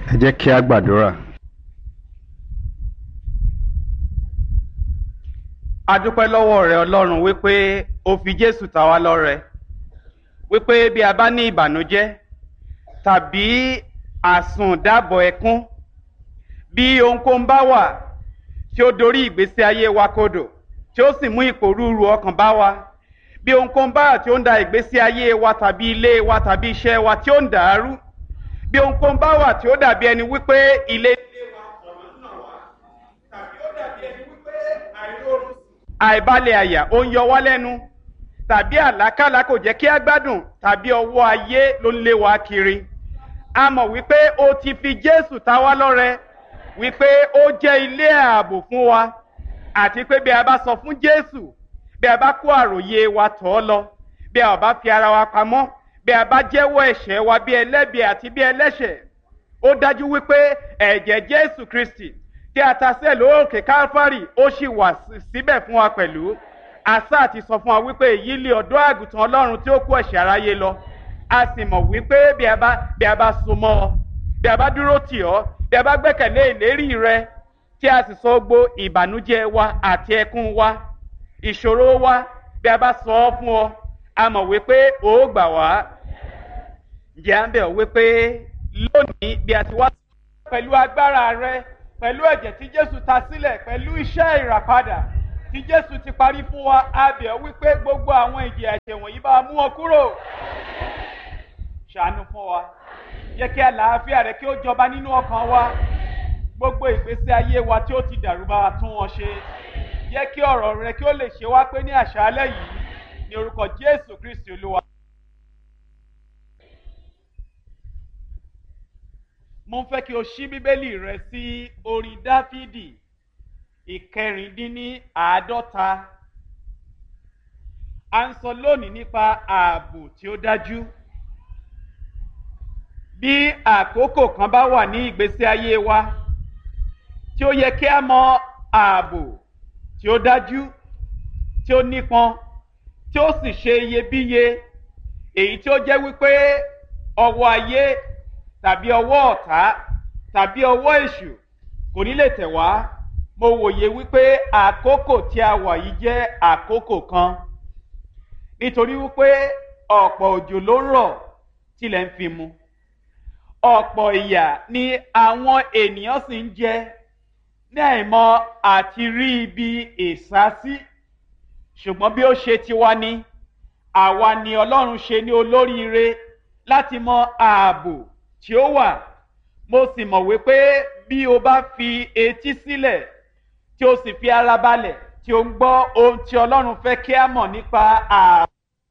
Ẹ jẹ́ kí a gbàdúrà. A dúpẹ́ lọ́wọ́ rẹ Ọlọ́run wípé o fi Jésù ta wá lọ́rẹ, wípé bí a bá ní ìbànújẹ́ tàbí àsùndàbọ̀ ẹkún, bí ohunkóhun bá wà tí ó dorí ìgbésí ayé wa kodò tí ó sì mú ìpòrúurú ọkàn bá wa, bí ohunkóhun bá wà tí ó ń da ìgbésí ayé wa tàbí ilé wa tàbí iṣẹ́ wa tí ó ń dàrú, bí ohunkóhun bá wà tí ó dàbí ẹni wípé ilé wa ọ̀nà náà wá, tàbí ó dàbí ẹni wípé àìróorun àìbalẹ̀ àyà ó ń yọ wá lẹ́nu, tàbí àlákàlà kò jẹ́ kí á gbádùn, tàbí ọwọ́ ayé ló ń lé wa kiri. A mọ̀ wípé o ti fi Jésù ta wá lọ́rẹ, wípé ó jẹ́ ilé ààbò fún wa, àti pé bí a bá sọ fún Jésù, bí a bá kó àròyé wa tọ̀ ọ́ lọ, bí a bá fi ara wa pamọ́, bí a bá jẹ́wọ́ ẹ̀ṣẹ̀ wa bí ẹlẹ́bi àti bí ẹlẹ́ṣẹ̀, ó dájú wípé ẹ̀jẹ̀ Jésù Kristi tí a ta sílẹ̀ lóòkè Kálífárì ó sì wà síbẹ̀ fún wa pẹ̀lú. Àṣà àti sọ fún wa wípé èyí lé ọ̀dọ́ àgùntàn Ọlọ́run tí ó kó ẹ̀ṣẹ̀ aráyé lọ. A sì mọ̀ wípé bí a bá so mọ́ ọ, bí a bá dúró tì ọ́, bí a bá gbẹ́kẹ̀lé ìlérí rẹ, tí a sì sọ gbogbo ìbànújẹ́ wa àti ẹkún wa, ìṣòro wa, bí a bá sọ ọ́ fún ọ, a mọ̀ wípé ó gbà wá. Ǹjẹ́ à ń bẹ̀ ọ́ wípé lónìí bí a ti wá pẹ̀lú agbára rẹ, pẹ̀lú ẹ̀jẹ̀ tí Jésù ta sílẹ̀, pẹ̀lú iṣẹ́ ìràpadà tí Jésù ti parí fún wa, a bẹ̀ ọ́ wípé gbogbo àwọn ìjìyà ẹ̀ṣẹ̀ wọ̀nyí bá mú wọn kúrò. Ṣàánú fún wa, jẹ́ kí àlàáfíà rẹ kí ó jọba nínú ọkàn wa, gbogbo ìgbésí ayé wa tí ó ti dàrú bá wa tún wọn ṣe. Jẹ́ kí ọ̀rọ̀ rẹ kí ó lè ṣe wá pé ní àṣálẹ́ yìí, ní orúkọ Jésù Kristi Olúwa. Mo ń fẹ́ kí o ṣí Bíbélì rẹ sí orin Dáfídì ìkẹrìndínláàádọ́ta. A ń sọ lónìí nípa ààbò tí ó dájú. Bí àkókò kan bá wà ní ìgbésí ayé wa tí ó yẹ kí a mọ ààbò tí ó dájú, tí ó nípọn, tí ó sì ṣe iyebíye, èyí tí ó jẹ́ wípé ọwọ́ ayé tàbí ọwọ́ ọ̀tá tàbí ọwọ́ èṣù kò ní lè tẹ̀ wá. Mo wòye wípé àkókò tí a wà yìí jẹ́ àkókò kan, nítorí wípé ọ̀pọ̀ òjò ló ń rọ̀ tilẹ̀ ń fi mu, ọ̀pọ̀ ìyà ni àwọn ènìyàn sì ń jẹ ní àìmọ̀ àti rí ibi ìsásí. Ṣùgbọ́n bí ó ṣe tiwa ni, àwa ni Ọlọ́run ṣe ní olóríire láti mọ ààbò tí ó wà. Mo sì mọ̀ wípé bí o bá fi etí sílẹ̀ tí o sì fi ara balẹ̀ tí o ń gbọ́ ohun tí Ọlọ́run fẹ́ kí a mọ̀ nípa ààbò,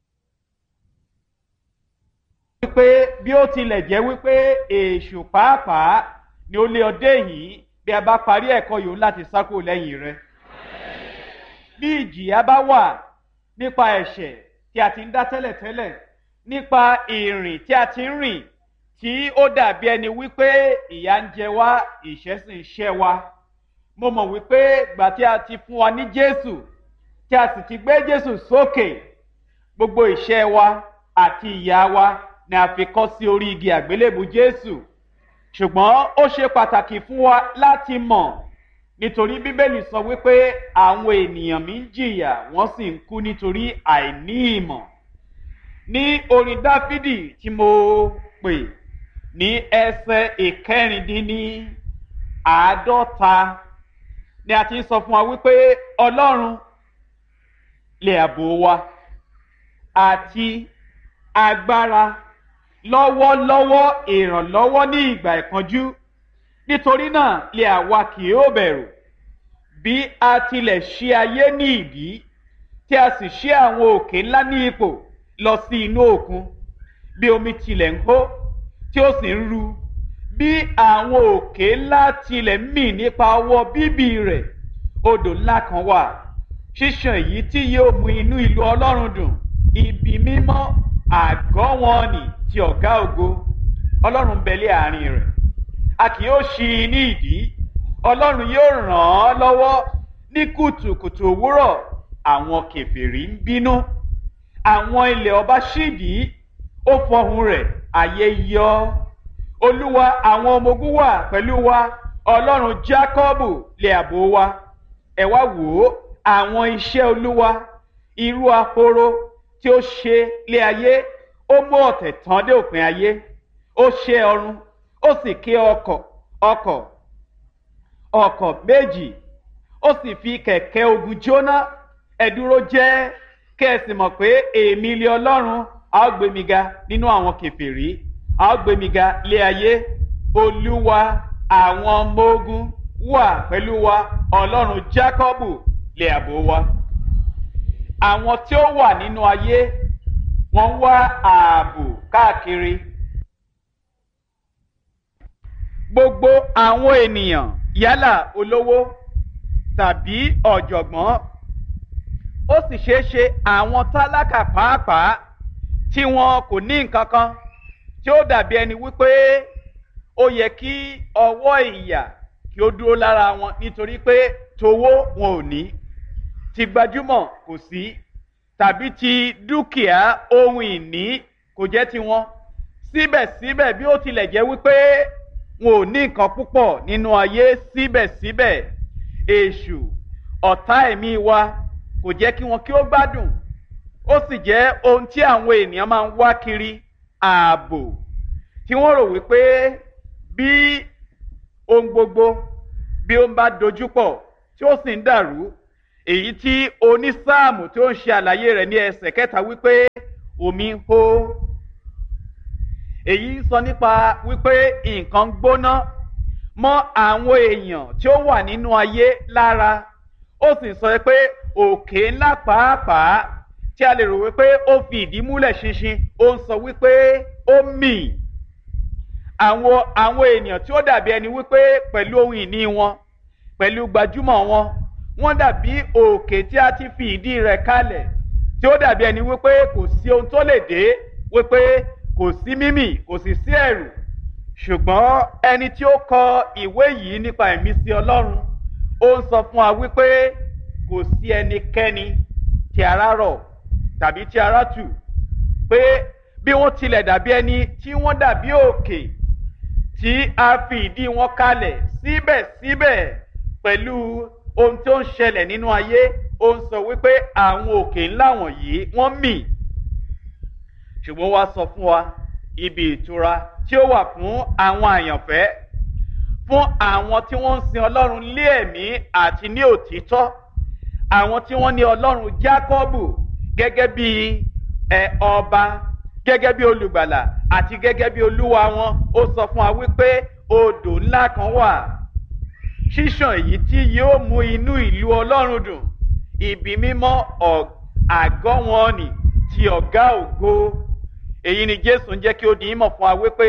wípé bí ó tilẹ̀ jẹ́ wípé èṣù pàápàá ni ó lé ọdẹ yìí, bí a bá parí ẹ̀kọ́ yòó láti sá kúrò lẹ́yìn rẹ̀. Bí ìjìyà bá wà nípa ẹ̀ṣẹ̀ tí a ti ń dá tẹ́lẹ̀tẹ́lẹ̀, nípa ìrìn tí a ti ń rìn tí ó dàbí ẹni wípé ìyà ń jẹ wá, ìṣẹ́ sì ń ṣẹ́ wa, mo mọ̀ wípé ìgbà tí a ti fún wa ní Jésù, tí a sì ti gbé Jésù sókè, gbogbo ìṣẹ́ wa àti ìyà wa ni a fi kọ́ sí orí igi àgbélébù Jésù. Ṣùgbọ́n ó ṣe pàtàkì fún wa láti mọ̀, nítorí Bíbélì sọ wípé àwọn ènìyàn mi ń jìyà wọ́n sì ń kú nítorí àìní ìmọ̀. Ní orin Dáfídì tí mo pè ní ẹsẹ̀ ìkẹrìndínláàádọ́ta ni a ti ń sọ fún wa wípé Ọlọ́run lè ààbò wa àti agbára lọ́wọ́lọ́wọ́ ìrànlọ́wọ́ ní ìgbà ìpọ́njú. Nítorí náà lè àwa kì yóò bẹ̀rù, bí a tilẹ̀ ṣí ayé ní ìdí, tí a sì ṣí àwọn òkè ńlá ní ipò lọ sí inú òkun, bí omi tilẹ̀ ń hó tí ó sì ń ru, bí àwọn òkè ńlá tilẹ̀ ń mì nípa ọwọ́ bíbì rẹ̀. Odò ńlá kan wà, ṣíṣàn èyí tí yóò mú inú ìlú Ọlọ́run dùn, ibi mímọ́ àgọ́ wọn nì ti ọ̀gá ògo. Ọlọ́run bẹ̀lẹ̀ àárín rẹ̀, a kì yóò ṣí i ní ìdí. Ọlọ́run yóò ràn án lọ́wọ́ ní kùtùkùtù òwúrọ̀. Àwọn kèfèrí ń bínú, àwọn ilẹ̀ ọba ṣídìí, ó fọhùn rẹ̀, ayé yọ. Olúwa àwọn ọmọ ogun wà pẹ̀lú wa, Ọlọ́run Jákọ́bù lè àbò wa. Ẹ wá wò ó, àwọn iṣẹ́ Olúwa, irú ahoro tí ó ṣe lé ayé, ó mú ọ̀tẹ̀ tán dé òpin ayé, ó ṣe ọ̀run, ó sì ké ọkọ̀ méjì, ó sì fi kẹ̀kẹ́ ogun jóná. Ẹ dúró jẹ́ kẹ́ ẹ sì mọ̀ pé èmi lé Ọlọ́run, a ó gbé mi ga nínú àwọn kèfèrí, a ó gbé mi ga lé ayé. Olúwa àwọn ọmọ ogun wà pẹ̀lú wa, Ọlọ́run Jákọ́bù lè àbò wa. Àwọn tí ó wà nínú ayé wọ́n wá ààbò káàkiri. Gbogbo àwọn ènìyàn, yálà olówó tàbí ọ̀jọ̀gbọ́n, ó sì ṣeé ṣe àwọn tálákà pàápàá tí wọn kò ní nǹkan kan, tí ó dàbí ẹni wípé ó yẹ kí ọwọ́ ìyà kí ó dúró lára wọn nítorí pé towó wọn ò ní, ti gbajúmọ̀ kò sí, tàbí ti dúkìá ohun ìní kò jẹ́ tiwọn. Síbẹ̀síbẹ̀ bí ó tilẹ̀ jẹ́ wípé wọn ò ní nǹkan púpọ̀ nínú ayé, síbẹ̀síbẹ̀ èṣù ọ̀tá ẹ̀mí wa kò jẹ́ kí wọn kí ó gbádùn. Ó sì jẹ́ ohun tí àwọn ènìyàn máa ń wá kiri, ààbò, tí wọ́n rò wípé bí ohun gbogbo bí ó ń bá dojúpọ̀ tí ó sì ń dàrú, èyí tí onísáàmù tí ó ń ṣe àlàyé rẹ̀ ní ẹsẹ̀ kẹta wípé omi ń hó. Èyí ń sọ nípa wípé nǹkan gbóná mọ́ àwọn èèyàn tí ó wà nínú ayé lára. Ó sì sọ pé òkè ńlá pàápàá tí a lè rò wípé ó fi ìdí múlẹ̀ ṣinṣin, ó ń sọ wípé ó mì. Àwọn ènìyàn tí ó dàbí ẹni wípé pẹ̀lú ohun ìní wọn, pẹ̀lú gbajúmọ̀ wọn, wọ́n dàbí òkè tí a ti fi ìdí rẹ̀ kalẹ̀, tí ó dàbí ẹni wípé kò sí ohun tó lè dé, wípé kò sí mímì, kò sì sí ẹ̀rù. Ṣùgbọ́n ẹni tí ó kọ ìwé yìí nípa ìmísí Ọlọ́run, ó ń sọ fún wa wípé kò sí ẹnikẹ́ni tí ara rọ̀ tàbí tí ara tù, pé bí wọ́n tilẹ̀ dàbí ẹni tí wọ́n dàbí òkè tí a fi ìdí wọn kalẹ̀, síbẹ̀síbẹ̀ pẹ̀lú ohun tó ń ṣẹlẹ̀ nínú ayé, ó ń sọ wípé àwọn òkè ńlá wọ̀nyí wọ́n mì. Ṣùgbọ́n wá sọ fún wa ibi ìtura tí ó wà fún àwọn àyànfẹ́, fún àwọn tí wọ́n ń sin Ọlọ́run lé ẹ̀mí àti ní òtítọ́, àwọn tí wọ́n ní Ọlọ́run Jákọ́bù gẹ́gẹ́ bí ọba, gẹ́gẹ́ bí olùgbàlà àti gẹ́gẹ́ bí olúwa wọn. Ó sọ fún wa wípé odò ńlá kan wà, ṣíṣàn èyí tí yóò mú inú ìlú Ọlọ́run dùn, ibi mímọ́ àgọ́ wọn nì ti ọ̀gá ògo. Èyí ni Jésù ń jẹ́ kí ó di ìmọ̀ fún wa wípé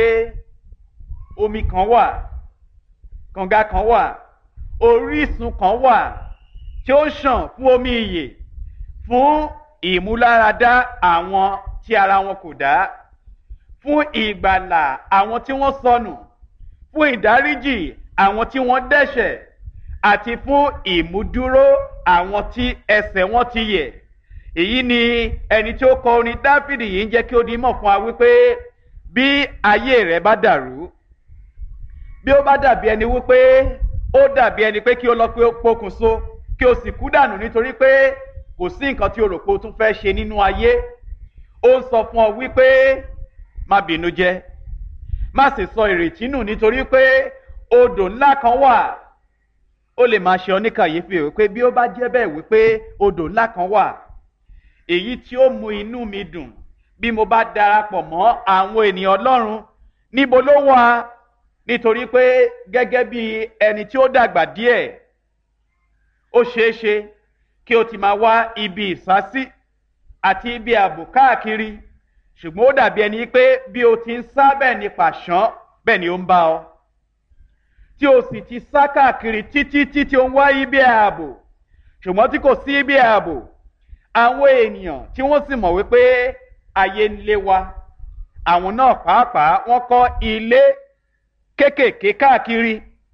omi kan wà, kànga kan wà, orísun kan wà tí ó ń ṣàn fún omi ìyè, fún ìmúláradá àwọn tí ara wọn kò dá, fún ìgbàlà àwọn tí wọ́n sọnù, fún ìdáríjì àwọn tí wọ́n dẹ́ṣẹ̀, àti fún ìmúdúró àwọn tí ẹsẹ̀ wọn ti yẹ̀. Èyí ni ẹni tí ó kọ orin Dáfídì yìí ń jẹ́ kí ó di mọ̀ fún wa wípé bí ayé rẹ̀ bá dàrú, bí ó bá dàbí ẹni wípé ó dàbí ẹni pé kí ó lọ pé ó pokùnso, kí ó sì kú dànù nítorí pé kò sí nǹkan tí o rò pé o tún fẹ́ ṣe nínú ayé, ó ń sọ fún ọ wípé má bínú jẹ́, má sì sọ ìrètí nù, nítorí pé odò ńlá kan wà. Ó lè máa ṣe ọ ní kàyéfì wípé bí ó bá jẹ́ bẹ́ẹ̀ wípé odò ńlá kan wà, èyí tí ó mú inú mi dùn bí mo bá darapọ̀ mọ́ àwọn ènìyàn Ọlọ́run, níbo ló wà? Nítorí pé gẹ́gẹ́ bí ẹni tí ó dàgbà díẹ̀, ó ṣeé ṣe kí o ti máa wá ibi ìsásí àti ibi ààbò káàkiri, ṣùgbọ́n ó dàbí ẹni pé bí o ti ń sá bẹ́ẹ̀ ni pàṣán bẹ́ẹ̀ ni ó ń bá ọ, tí o sì ti sá káàkiri títí tí ó ń wá ibi ààbò, ṣùgbọ́n tí kò sí ibi ààbò. Àwọn ènìyàn tí wọ́n sì mọ̀ wípé ayé ń lé wa, àwọn náà pàápàá wọ́n kọ́ ilé kéékèèké káàkiri.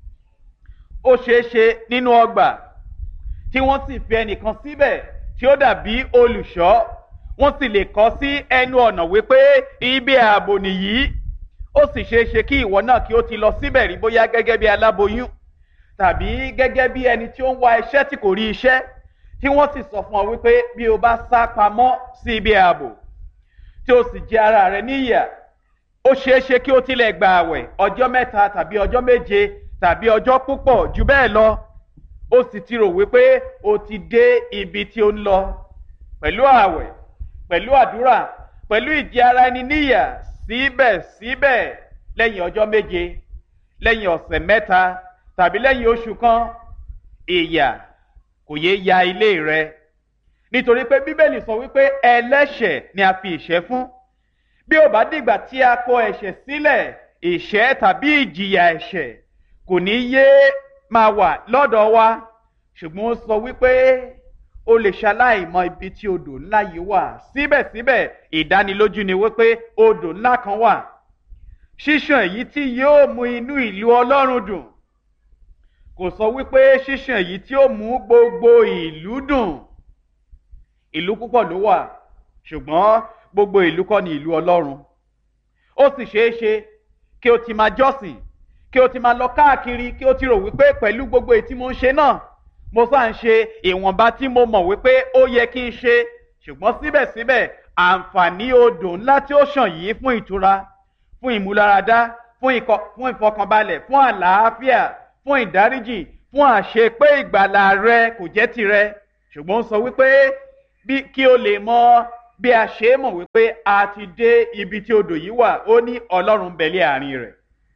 Ó ṣeé ṣe nínú ọgbà tí wọ́n sì fi ẹnìkan síbẹ̀ tí ó dàbí olùṣọ́, wọ́n sì lè kọ́ sí ẹnu ọ̀nà wípé ibi ààbò nìyí. ó sì ṣeé ṣe kí ìwọ náà kí ó ti lọ síbẹ̀ rí, bóyá gẹ́gẹ́ bí aláboyún tàbí gẹ́gẹ́ bí ẹni tí ó ń wá iṣẹ́ tí kò rí iṣẹ́, tí wọ́n sì sọ fún ọ wípé bí o bá sá pamọ́ sí ibi ààbò tí o sì jẹ ara rẹ níyà, ó ṣeé ṣe kí o tilẹ̀ gba àwẹ̀ ọjọ́ 3 tàbí ọjọ́ 7 tàbí ọjọ́ púpọ̀ jù bẹ́ẹ̀ lọ, ó sì ti rò wípé o ti dé ibi tí o ń lọ pẹ̀lú àwẹ̀, pẹ̀lú àdúrà, pẹ̀lú ìjẹ ara ẹni níyà. Síbẹ̀síbẹ̀ lẹ́yìn ọjọ́ 7, lẹ́yìn ọ̀sẹ̀ 3 tàbí lẹ́yìn oṣù kan, ìyà kò yé ya ilé rẹ, nítorí pé Bíbélì sọ wípé ẹlẹ́ṣẹ̀ ni a fi ìṣẹ́ fún. Bí ó bá dìgbà tí a kọ ẹ̀ṣẹ̀ sílẹ̀, ìṣẹ́ tàbí ìjìyà ẹ̀ṣẹ̀ kò ní yé máa wà lọ́dọ̀ wa. Ṣùgbọ́n ó sọ wípé o lè ṣaláìmọ̀ ibi tí odò ńlá yìí wà. Síbẹ̀síbẹ̀ ìdánilójú ni wípé odò ńlá kan wà, ṣíṣàn èyí tí yóò mú inú ìlú Ọlọ́run dùn. Kò sọ wípé ṣíṣàn èyí tí ó mú gbogbo ìlú dùn. Ìlú púpọ̀ ló wà, ṣùgbọ́n gbogbo ìlú kọ́ ni ìlú Ọlọ́run. Ó sì ṣeé ṣe kí o ti máa jọ́sìn, kí o ti máa lọ káàkiri, kí o ti rò wípé pẹ̀lú gbogbo èyí tí mo ń ṣe náà, mo sáà ń ṣe ìwọ̀nba tí mo mọ̀ wípé ó yẹ kí n ṣe. Ṣùgbọ́n síbẹ̀síbẹ̀ àǹfààní odò ńlá tí ó ṣàn yìí fún ìtura, fún ìmúláradá, fún ìfọkànbalẹ̀, fún àlàáfíà, fún ìdáríjì, fún àṣepé ìgbàlà rẹ kò jẹ́ tirẹ̀. Ṣùgbọ́n ó sọ wípé kí o lè mọ bí a ṣe mọ̀ wípé a ti dé ibi tí odò yìí wà, ó ní Ọlọ́run bẹ lé àárín rẹ̀.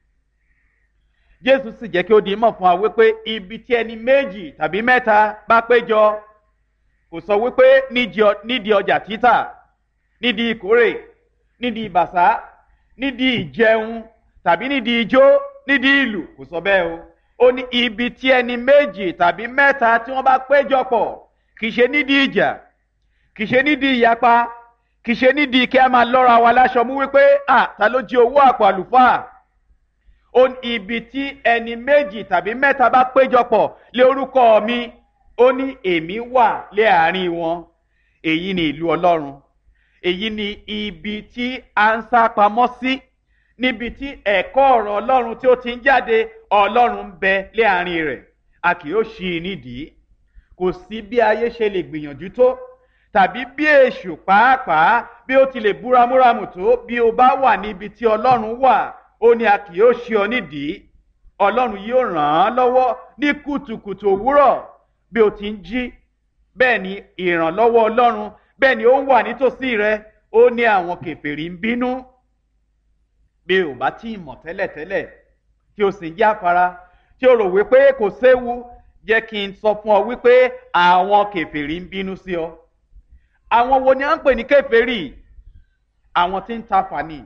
Jésù sì jẹ́ kí ó di mọ̀ fún wa wípé ibi tí ẹni 2 tàbí 3 bá péjọ, kò sọ wípé nídìí ọjà títà, nídìí ìkórè, nídìí ìbàṣá, nídìí ìjẹun tàbí nídìí ijó, nídìí ìlù, kò sọ bẹ́ẹ̀ o. Ó ní ibi tí ẹni 2 tàbí 3 tí wọ́n bá péjọ pọ̀, kì í ṣe nídìí ìjà, kì í ṣe nídìí ìyapa, kì í ṣe nídìí kí a máa lọ́ra wa láṣọ mú wípé ta ló jí owó àpò àlùfáà. Ó ní ibi tí ẹni 2 tàbí 3 bá péjọpọ̀ lé orúkọ mi, ó ní èmi wà lé àárín wọn. Èyí ni ìlú Ọlọ́run. Èyí ni ibi tí a ń sá pamọ́ sí, níbi tí ẹ̀kọ́ ọ̀rọ̀ Ọlọ́run tí ó ti ń jáde. Ọlọ́run ń bẹ lé àárín rẹ̀, a kì yóò ṣí i nídìí. Kò sí bí ayé ṣe lè gbìyànjú tó, tàbí bí èṣù pàápàá bí ó ti lè búramúramù tó, bí o bá wà níbi tí Ọlọ́run wà, ó ní a kì yóò ṣí ọ nídìí. Ọlọ́run yóò ràn án lọ́wọ́ ní kùtùkùtù òwúrọ̀ bí o ti ń jí. Bẹ́ẹ̀ ni ìrànlọ́wọ́ Ọlọ́run, bẹ́ẹ̀ ni ó ń wà nítòsí rẹ. Ó ní àwọn kèfèrí ń bínú. Bí o bá tí ì mọ̀ tẹ́lẹ̀tẹ́lẹ̀, tí o sì ń jáfara, tí o rò wípé kò séwu, jẹ́ kí n sọ fún ọ wípé àwọn kèfèrí ń bínú sí ọ. Àwọn wo ni a ń pè ní kèfèrí? Àwọn tí ń tafà ni,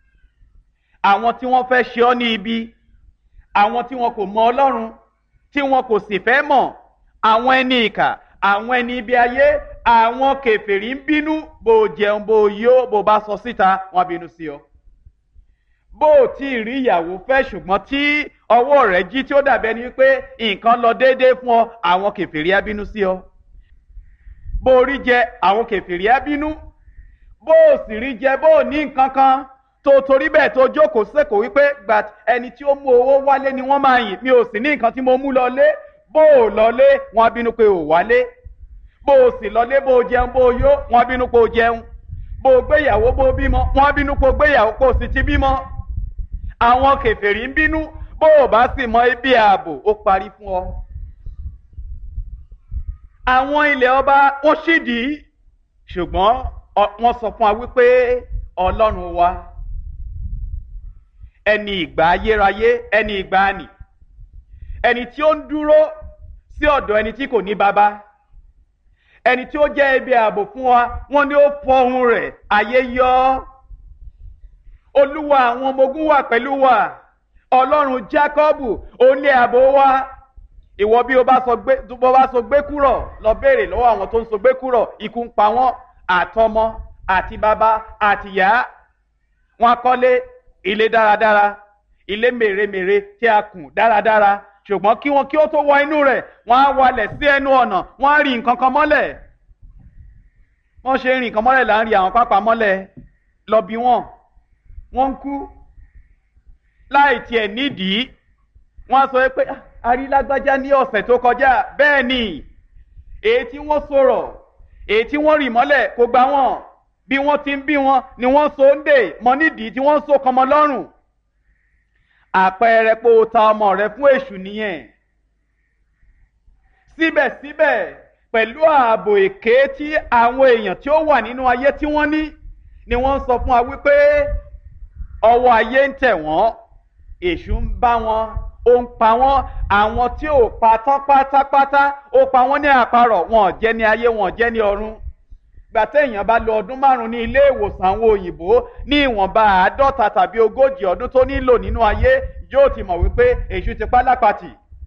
àwọn tí wọ́n fẹ́ ṣe ọ́ ní ibi, àwọn tí wọn kò mọ Ọlọ́run, tí wọn kò sì fẹ́ mọ̀, àwọn ẹni ìkà, àwọn ẹni ibi ayé. Àwọn kèfèrí ń bínú. Bó jẹun, bó yó, bó bá sọ síta, wọ́n bínú sí ọ. Bó tí ì rí ìyàwó fẹ́, ṣùgbọ́n tí ọwọ́ rẹ̀ jí tí ó dàbẹ́ ni wípé nǹkan lọ déédéé fún ọ, àwọn kèfèrí á bínú sí ọ. Bó rí jẹ, àwọn kèfèrí á bínú. Bó sì rí jẹ, bó ní nǹkan kan tó torí bẹ́ẹ̀ tó jókòó sẹ́kọ̀ọ́ wípé ẹni tí ó mú owó wálé ni wọ́n máa yìn, mi ò sì ní nǹkan tí mo mú lọlé. Bó lọlé, wọ́n á bínú pé ò wálé. Bó sì lọlé, bó jẹun, bó yó, wọ́n á bínú pé ò jẹun. Bó gbéyàwó, bó bímọ, wọ́n á bínú pé ò gbéyàwó, pé ò sì ti bímọ. Àwọn kèfèrí ń bínú. Bó bá sì mọ ibi ààbò, ó parí fún ọ. Àwọn ilẹ̀ ọba wọ́n ṣídìí, ṣùgbọ́n wọ́n sọ fún wa wípé Ọlọ́run wa, ẹni ìgbà ayérayé, ẹni ìgbàanì, ẹni tí ó ń dúró sí ọ̀dọ̀ ẹni tí kò ní baba, ẹni tí ó jẹ́ ibi ààbò fún wa, wọ́n ní ó fọhùn rẹ̀, ayé yọ́. Olúwa àwọn ọmọ ogun wà pẹ̀lú wa. Ọlọ́run Jákọ́bù, ó ní ààbò wa. Ìwọ bí o bá sọ gbé kúrò, lọ béèrè lọ́wọ́ àwọn tó ń sọ gbé kúrò, ikú ń pa wọ́n, àtọmọ àti bàbá àti ìyá. Wọ́n kọ́lé ilé dáradára, ilé mèremère tí a kùn dáradára, ṣùgbọ́n kí ó tó wọ inú rẹ̀, wọ́n á walẹ̀ sí ẹnu ọ̀nà, wọ́n á rí nǹkan kan mọ́lẹ̀. Wọ́n ṣe rí nǹkan mọ́lẹ̀ là ń rí àwọn pápá mọ́lẹ̀. Lọ bí wọ́n ń kú. láì tiẹ̀ nídìí. Wọ́n sọ pé arílágbájá ní ọ̀sẹ̀ tó kọjá, bẹ́ẹ̀ ni èyí tí wọ́n sọ̀rọ̀ èyí tí wọ́n rì mọ́lẹ̀ kò gbà wọ́n, bí wọ́n ti ń bí wọn ni wọ́n so ń dè mọ́ nídìí tí wọ́n so kọmọ lọ́rùn. Àpẹẹrẹ pé o ta ọmọ rẹ fún èṣù nìyẹn. Síbẹ̀síbẹ̀ pẹ̀lú ààbò èké tí àwọn èèyàn tí ó wà nínú ayé tí wọ́n ní, ni wọ́n sọ fún wa wípé ọwọ́ ayé ń tẹ̀ wọ́n, èṣù ń bá wọn, ó ń pa wọ́n. Àwọn tí ò pa tán pátápátá, ó pa wọ́n ní àparọ̀, wọn ò jẹ́ ní ayé, wọn ò jẹ́ ní ọ̀run. Gbà téèyàn bá lo ọdún 5 ní ilé ìwòsàn àwọn òyìnbó, ní ìwọ̀nba 50 tàbí 40 ọdún tó nílò nínú ayé, yóò ti mọ̀ wípé èṣù ti pa lápatì.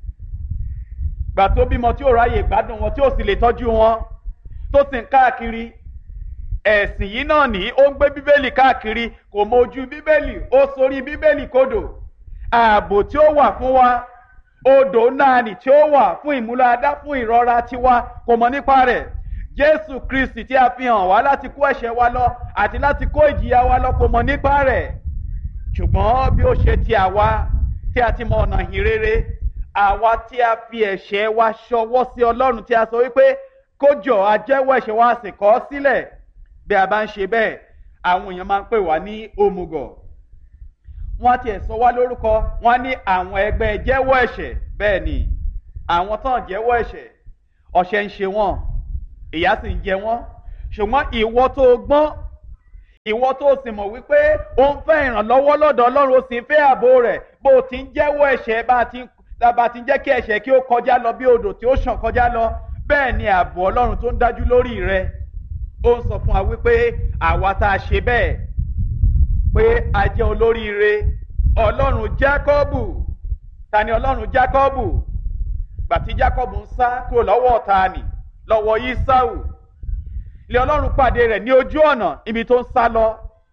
Gbà tó bímọ tí ò ráyè gbádùn wọn, tí ò sì lè tọ́jú wọn, tó sì ń káàkiri. Ẹ̀sìn yìí náà ní ó ń gbé bíbélì káàkiri, kò mọ ojú bíbélì, ó sorí bíbélì kodò. Ààbò tí ó wà fún wa, odò náà nì tí ó wà fún ìmúláadá, fún ìrora tiwa, kò mọ̀ nípa rẹ̀. Jésù Kristi tí a fi hàn wá láti kó ẹ̀ṣẹ̀ wa lọ àti láti kó ìjìyà wa lọ, kò mọ̀ nípa rẹ̀. Ṣùgbọ́n bí ó ṣe ti àwa tí a ti mọ ọ̀nà ìhìn rere, àwa tí a fi ẹ̀ṣẹ̀ wa ṣọwọ́ sí Ọlọ́run, tí a sọ wípé kó jọ̀ọ́ a jẹ́wọ́ ẹ̀ṣẹ̀ wa, sì kọ̀ ọ́ sílẹ̀. Bí a bá ń ṣe bẹ́ẹ̀, àwọn èèyàn máa ń pè wá ní òmùgọ̀. Wọ́n ti ẹ̀ sọ wá lórúkọ, wọ́n ní àwọn ẹgbẹ́ jẹ́wọ́ ẹ̀ṣẹ̀. Bẹ́ẹ̀ ni, àwọn tán jẹ́wọ́ ẹ̀ṣẹ̀, ọ̀ṣẹ̀ ń ṣe wọ́n, ìyà sì ń jẹ wọ́n. Ṣùgbọ́n ìwọ tó gbọ́n, ìwọ tó sì mọ̀ wípé ó ń fẹ́ ìrànlọ́wọ́ lọ́dọ̀ Ọlọ́run, ó sì ń fẹ́ ààbò rẹ̀, bó o ti ń jẹ́wọ́ ẹ̀ṣẹ̀, bá ti ń jẹ́ kí ẹ̀ṣẹ̀ kí ó kọjá lọ bí odò tí ó ṣàn kọjá lọ, bẹ́ẹ̀ ni ààbò Ọlọ́run tó ń dájú lórí rẹ. Ó ń sọ fún wa wípé àwa tá a ṣe bẹ́ẹ̀, pé a jẹ́ olóríire. Ọlọ́run Jákọ́bù, ta ni Ọlọ́run Jákọ́bù? Gbàtí Jákọ́bù ń sá kúrò lọ́wọ́ ọ̀tá nì, lọ́wọ́ Ísáù, ilé Ọlọ́run pàdé rẹ̀ ní ojú ọ̀nà ibi tó ń sá lọ.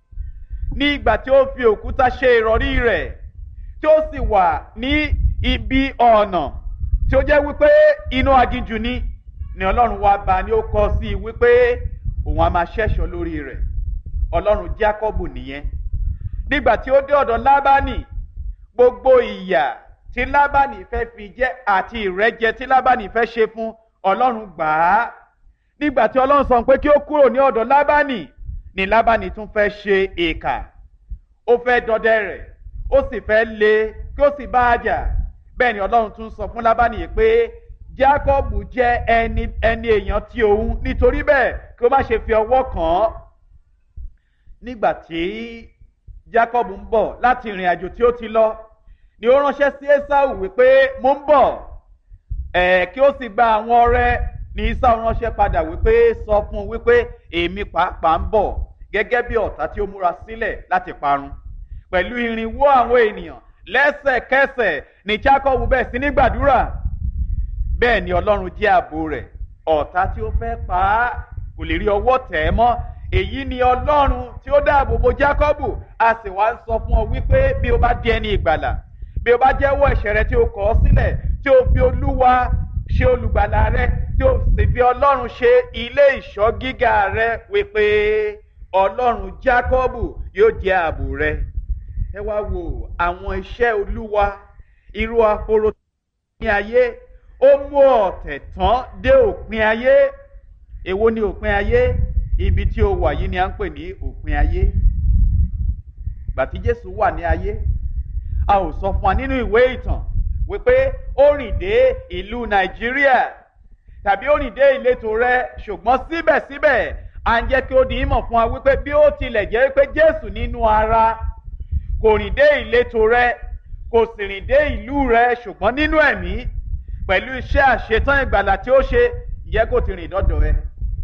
Ní ìgbà tí ó fi òkúta ṣe ìrọ̀rí rẹ̀, tí ó sì wà ní ibi ọ̀nà tí ó jẹ́ wípé inú aginjù ni Ọlọ́run wá bá ní ó kọ sí i wípé òun á máa ṣẹ́ṣọ́ lórí rẹ̀. Ọlọ́run Jákọ́bù nìyẹn. Nígbà tí ó dé ọ̀dọ̀ Lábánì, gbogbo ìyà tí Lábánì fẹ́ fi jẹ àti ìrẹ́jẹ tí Lábánì fẹ́ ṣe fún, Ọlọ́run gbà á. Nígbà tí Ọlọ́run sọ pé kí ó kúrò ní ọ̀dọ̀ Lábánì, ni Lábánì tún fẹ́ ṣe ìkà. Ó fẹ́ dọdẹ rẹ̀, ó sì fẹ́ lé kí ó sì bá a jà. Bẹ́ẹ̀ ni Ọlọ́run tún sọ fún Lábánì pé Jákọ́bù jẹ́ ẹni èèyàn ti òun, nítorí bẹ́ẹ̀ kí ó má ṣe fi ọwọ́ kàn án. Nígbà tí Jákọ́bù ń bọ̀ láti ìrìn àjò tí ó ti lọ, ni ó ránṣẹ́ sí Ésáù wípé mo ń bọ̀, kí ó sì gba àwọn ọrẹ. Ní Ésáù ránṣẹ́ padà wípé sọ fún un wípé èmi pàápàá ń bọ̀ gẹ́gẹ́ bí ọ̀tá tí ó múra sílẹ̀ láti parun, pẹ̀lú irinwó àwọn ènìyàn. Lẹ́sẹ̀kẹsẹ̀ ni Jákọ́bù bẹ̀ sí ní gbàdúrà. Bẹ́ẹ̀ ni Ọlọ́run jẹ́ ààbò rẹ̀. Ọ̀tá tí ó fẹ́ pa á kò lè rí ọwọ́ tẹ̀ ẹ́ mọ́. Èyí ni Ọlọ́run tí ó dáàbò bo Jákọ́bù. A sì wá ń sọ fún ọ wípé bí o bá di ẹni ìgbàlà, bí o bá jẹ́wọ́ ẹ̀ṣẹ̀ rẹ tí o kọ̀ ọ́ sílẹ̀, tí o fi Olúwa ṣe olùgbàlà rẹ, tí o sì fi Ọlọ́run ṣe ilé ìṣọ́ gíga rẹ, wípé Ọlọ́run Jákọ́bù yóò jẹ́ ààbò rẹ. Ẹ wá wo àwọn iṣẹ́ Olúwa, irú aforo ní ayé, ó mú ọ̀tẹ̀ tán dé òpin ayé. Èwo ni òpin ayé? Ibi tí ó wà yìí ni à ń pè ní òpin ayé. Gbà tí Jésù wà ní ayé, a ò sọ fún wa nínú ìwé ìtàn wípé ó rìn dé ìlú Nàìjíríà tàbí ó rìn dé ìletò rẹ, ṣùgbọ́n síbẹ̀síbẹ̀ à ń jẹ́ kí ó di ìmọ̀ fún wa wípé bí ó tilẹ̀ jẹ́ wípé Jésù nínú ara kò rìn dé ìletò rẹ, kò sì rìn dé ìlú rẹ, ṣùgbọ́n nínú ẹ̀mí, pẹ̀lú iṣẹ́ àṣetán ìgbàlà tí ó ṣe, yẹ kó ti rìn dọ́dọ̀ ẹ.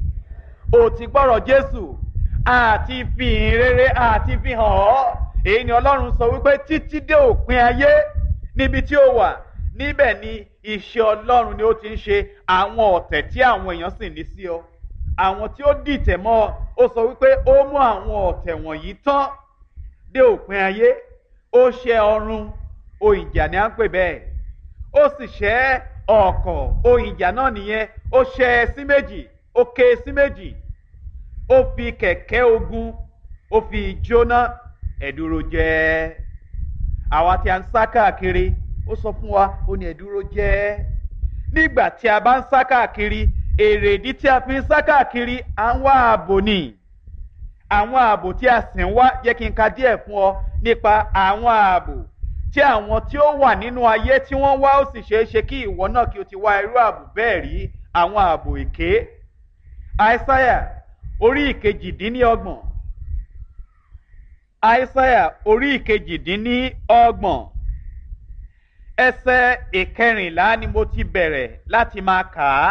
O ti gbọ́rọ̀ Jésù, àti fi ìhìn rere àti fi hàn ọ́. Èyí ni Ọlọ́run sọ wípé títí dé òpin ayé, níbi tí ó wà, níbẹ̀ ni iṣẹ́ Ọlọ́run ni ó ti ń ṣe. Àwọn ọ̀tẹ̀ tí àwọn èèyàn sì ní sí ọ, àwọn tí ó dìtẹ̀ mọ́ ọ, ó sọ wípé ó mú àwọn ọ̀tẹ̀ wọ̀nyí tán dé òpin ayé. Ó ṣẹ́ ọrun, ohun ìjà ni à ń pè bẹ́ẹ̀. Ó sì ṣẹ́ ọ̀kọ̀, ohun ìjà náà nìyẹn. Ó ṣẹ́ sí méjì, ó ké sí méjì. Ó fi kẹ̀kẹ́ ogun, ó fi jóná ẹ̀dúró jẹ́. àwa tí a ń sá káàkiri ó sọ fún wa ó ní ẹ dúró jẹ́ nígbà tí a bá ń sá káàkiri èrèdí tí a fi ń sá káàkiri àwọn ààbò ni àwọn ààbò tí a sì ń wá jẹ́ kí n ka díẹ̀ fún ọ nípa àwọn ààbò tí àwọn tí ó wà nínú ayé tí wọ́n wá ó sì ṣeé ṣe kí ìwọ náà kí o ti wá irú ààbò bẹ́ẹ̀ rí àwọn ààbò èké. Aísáyà orí ìkejìdínlọ́gbọ̀n Aísáyà orí ìkejìdínlọ́gbọ̀n ẹsẹ̀ ìkẹrìnlá ni mo ti bẹ̀rẹ̀ láti máa kà á.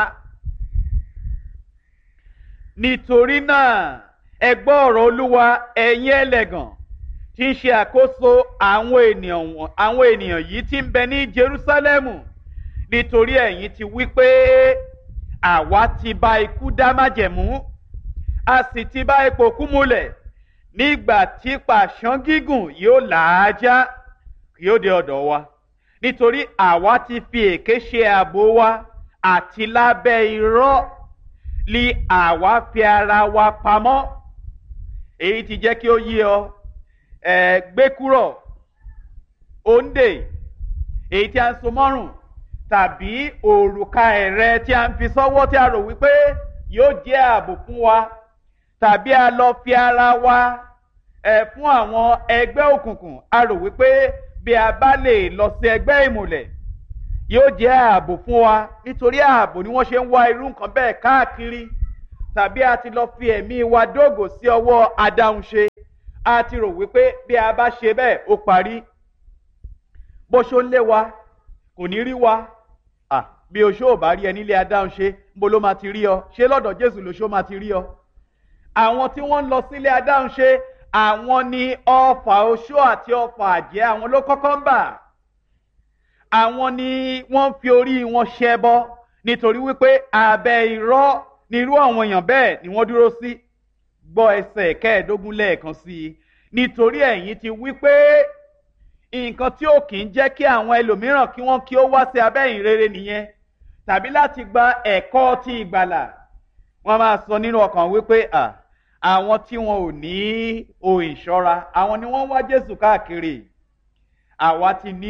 Nítorí náà ẹ gbọ́ ọ̀rọ̀ Olúwa ẹ̀yin ẹlẹ́gàn tí ń ṣe àkóso àwọn ènìyàn yìí tí ń bẹ ní Jerúsálẹ́mù nítorí ẹ̀yin ti wí pé àwa ti bá ikú dá májẹ̀mú a sì ti bá ipò kú múlẹ̀ nígbà tí pàṣán gígùn yóò làájá yóò dé ọ̀dọ̀ wa nítorí àwa ti fi èké ṣe ààbò wa àti lábẹ́ irọ́ li àwa fi ara wa pamọ́. Èyí ti jẹ́ kí ó yé ọ gbẹ́kúrọ̀ òǹdè èyí tí a ń so mọ́rùn tàbí òrùka ẹ̀rẹ̀ tí a ń fi sọ́wọ́ tí a rò wípé yóò jẹ́ ààbò fún wa tàbí a lọ fi ara wa fún àwọn ẹgbẹ́ òkùnkùn a rò wípé bí a bá lè lọ sí ẹgbẹ́ ìmùlẹ̀ yóò jẹ́ ààbò fún wa nítorí ààbò ni wọ́n ṣe ń wá irú nǹkan bẹ́ẹ̀ káàkiri tàbí a ti lọ fi ẹ̀mí wa dógò sí ọwọ́ adáhunṣe a ti rò wípé bí a bá ṣe bẹ́ẹ̀ ó parí bó ṣó ń lé wa kò ní rí wa bí oṣó ò bá rí ẹ nílé adáhunṣe níbo ló máa ti rí ọ ṣé lọ́dọ̀ Jésù lóṣó máa ti rí ọ. Àwọn tí wọ́n ń lọ sílé adáhunṣe àwọn ni ọfà oṣó àti ọfà àjẹ́ àwọn ló kọ́kọ́ ń bà àwọn ni wọ́n fi orí wọn ṣẹbọ nítorí wípé abẹ́ irọ́ ni irú àwọn èèyàn bẹ́ẹ̀ ni wọ́n dúró sí. Gbọ́ ẹsẹ̀ kẹẹ̀ẹ́dógún lẹ́ẹ̀kan sí i nítorí ẹ̀yin ti wípé nǹkan tí ó kì í jẹ́ kí àwọn ẹlòmíràn kí ó wá sí abẹ́ ìrere nìyẹn tàbí láti gba ẹ̀kọ́ ti ìgbàlà. Wọ́n máa sọ nínú ọkàn wípé àwọn tí wọn ò ní ohun ìṣọ́ra àwọn ni wọ́n wá Jésù káàkiri. Àwa ti ní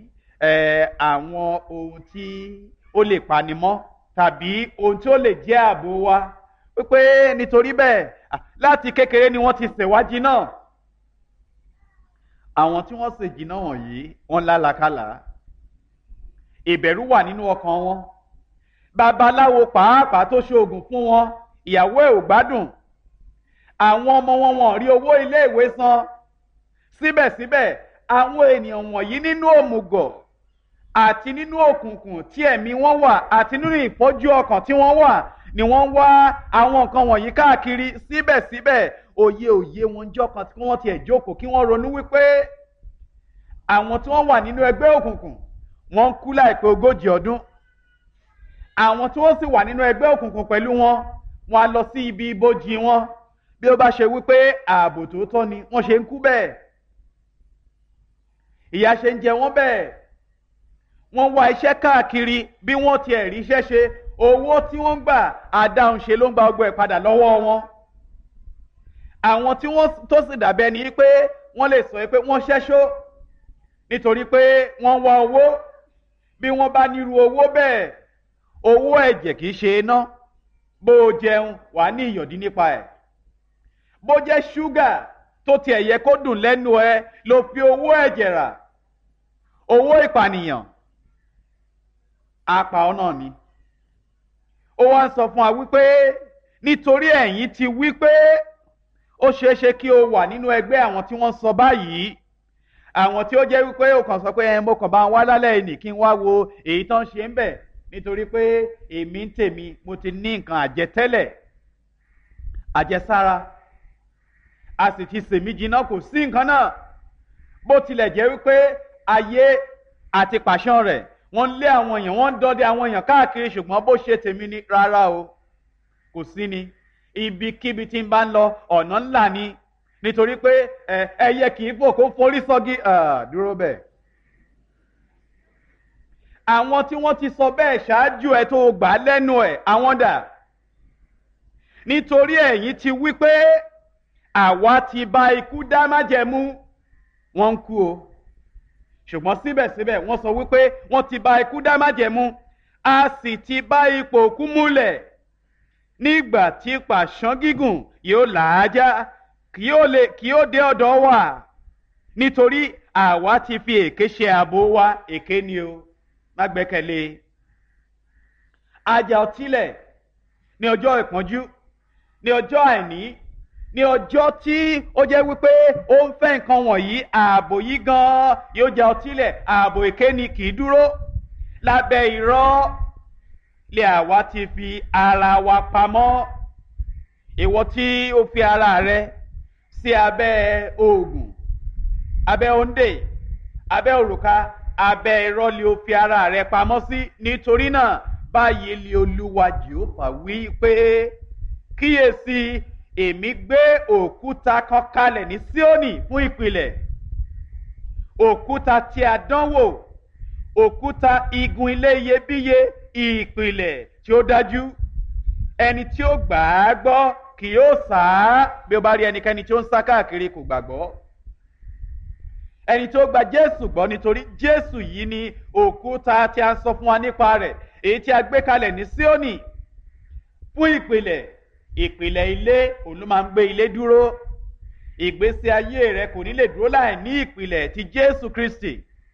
àwọn ohun tí ó lè panimọ́ tàbí ohun tí ó lè jẹ́ ààbò wa wípé nítorí bẹ́ẹ̀ láti kékeré ni wọ́n ti ṣèwádìí náà. Àwọn tí wọ́n ṣe jìnnà wọ̀nyí wọ́n lálàkàlà ìbẹ̀rù wà nínú ọkàn wọn. Babaláwo pàápàá tó ṣoògùn fún wọn ìyàwó ẹ̀ ò gbádùn àwọn ọmọ wọn wọ́n rí owó iléèwé san síbẹ̀síbẹ̀ àwọn ènìyàn wọ̀nyí nínú òmùgọ̀ àti nínú òkùnkùn tí ẹ̀mí wọn wà àti nínú ìfọ́jú ọkàn tí wọ́n wà ni wọ́n wá àwọn nǹkan wọ̀nyí káàkiri síbẹ̀síbẹ̀ òye wọn jọ́ kan tí wọ́n tiẹ̀ jókòó kí wọ́n ronú wípé àwọn tí wọ́n wà nínú ẹgbẹ́ òkùnkùn wọ́n ń kú láìpẹ́ 40 ọdún àwọn tí wọ́n sì wà nínú ẹgbẹ́ òkùnkùn pẹ̀lú wọn wọ́n á lọ sí ibi ibojì wọn bí ó bá ṣe wípé ààbò tòótọ́ ni wọ́n ṣe ń kú bẹ́ẹ̀ ìyà ṣe ń jẹ wọ́n bẹ́ẹ̀ wọ́n wá iṣẹ́ káàkiri bí wọ́n tiẹ̀ rí iṣẹ́ ṣe owó tí wọ́n ń gbà àdáhùnṣe ló ń gba ọgbọ́ ẹ̀ padà lọ́wọ́ wọn. Àwọn tí wọ́n tó sì dàbẹ́ ni pé wọ́n lè sọ pé wọ́n ṣẹ́ṣó nítorí pé wọ́n wá owó bí wọ́n bá nírú owó bẹ́ẹ̀ owó ẹ̀jẹ̀ kìí ṣe iná bó o jẹun wàá ní ìyọ̀dí nípa ẹ̀ bó jẹ́ ṣúgà tó tiẹ̀ yẹ kó dùn lẹ́nu ẹ ló fi owó ẹ̀jẹ̀ rà owó ìpànìyàn apá ọ̀nà ni. Ó wá ń sọ fún wa wípé nítorí ẹ̀yin ti wípé ó ṣeéṣe kí o wà nínú ẹgbẹ́ àwọn tí wọ́n sọ báyìí àwọn tí ó jẹ́ wípé ó kàn sọ pé mo kàn bá ń wá lálẹ́ ìní kí n wá wo èyí tán ṣe ń bẹ̀ nítorí pé èmi ń tèmi mo ti ní nǹkan àjẹtẹ́lẹ̀ àjẹsára a sì ti sèmí jiná kò sí nǹkan náà bó tilẹ̀ jẹ́ wípé ayé àti pàṣán rẹ̀ wọ́n lé àwọn èèyàn wọ́n ń dọdẹ àwọn èèyàn káàkiri ṣùgbọ́n bó ṣe tèmi ni rárá o kò sí ni ibikíbi tí ń bá ń lọ ọ̀nà ńlá ni nítorí pé ẹyẹ kì í fò kó forí sọ́gi dúró bẹ́ẹ̀. Àwọn tí wọ́n ti sọ bẹ́ẹ̀ ṣáájú ẹ tó gbà lẹ́nu ẹ̀ àwọn dà nítorí ẹ̀yin ti wí pé àwa ti bá ikú dá májẹ̀mú wọ́n ń kú o ṣùgbọ́n síbẹ̀síbẹ̀ wọ́n sọ wípé wọ́n ti bá ikú dá májẹ̀mú, a sì ti bá ipò òkú múlẹ̀. Nígbà tí pàṣán gígùn yóò làájá, kì yóò dé ọ̀dọ̀ wa, nítorí àwa ti fi èké ṣe ààbò wa. Èké ni o, má gbẹ́kẹ̀lé. Ajá ọtílẹ̀ ní ọjọ́ ìpọ́njú, ní ọjọ́ àìní, ní ọjọ́ tí ó jẹ́ wípé ó ń fẹ́ nǹkan wọ̀nyí, ààbò yìí gan-an yóò já ọtílẹ̀. Ààbò èké ni, kì í dúró. Lábẹ́ irọ́ lè àwa ti fi ara wa pamọ́. Ìwọ tí ó fi ara rẹ sí abẹ́ oògùn, abẹ́ òǹdè, abẹ́ òrùka, abẹ́ irọ́ lè ó fi ara rẹ pamọ́ sí. Nítorí náà báyìí lè Olúwa Jèhófà wí pé, kíyèsí, èmi gbé òkúta kan kalẹ̀ ní Síónì fún ìpìlẹ̀, òkúta tí a dánwò, òkúta igun ilé iyebíye, ìpìlẹ̀ tí ó dájú. Ẹni tí ó gbà á gbọ́ kì yóò sá. Bí ó bá rí ẹnikẹ́ni tí ó ń sá káàkiri, kò gbàgbọ́. Ẹni tí ó gba Jésù gbọ́, nítorí Jésù yìí ni òkúta tí a ń sọ fún wa nípa rẹ̀, èyí tí a gbé kalẹ̀ ní Síónì fún ìpìlẹ̀. Ìpìlẹ̀ ilé òun ló máa ń gbé ilé dúró. Ìgbésí ayé rẹ kò ní lè dúró láì ní ìpìlẹ̀ ti Jésù Kristi.